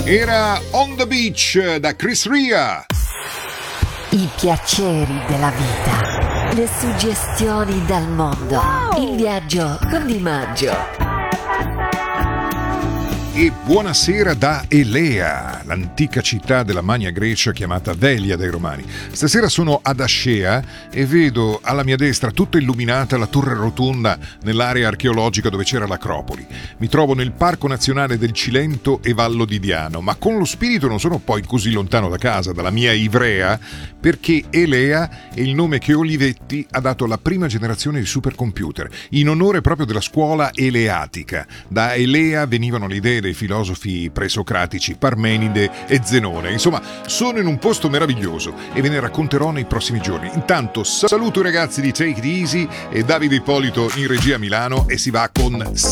Era On the Beach da Chris Ria. I piaceri della vita, le suggestioni dal mondo, il viaggio con Di Maggio. E buonasera da Elea, l'antica città della Magna Grecia chiamata Velia dai Romani. Stasera sono ad Ascea e vedo alla mia destra tutta illuminata la torre rotonda nell'area archeologica dove c'era l'Acropoli. Mi trovo nel Parco Nazionale del Cilento e Vallo di Diano, ma con lo spirito non sono poi così lontano da casa, dalla mia Ivrea, perché Elea è il nome che Olivetti ha dato alla prima generazione di supercomputer, in onore proprio della scuola eleatica. Da Elea venivano le idee dei filosofi presocratici Parmenide e Zenone. Insomma, sono in un posto meraviglioso e ve ne racconterò nei prossimi giorni. Intanto saluto i ragazzi di Take It Easy e Davide Ippolito in regia a Milano e si va con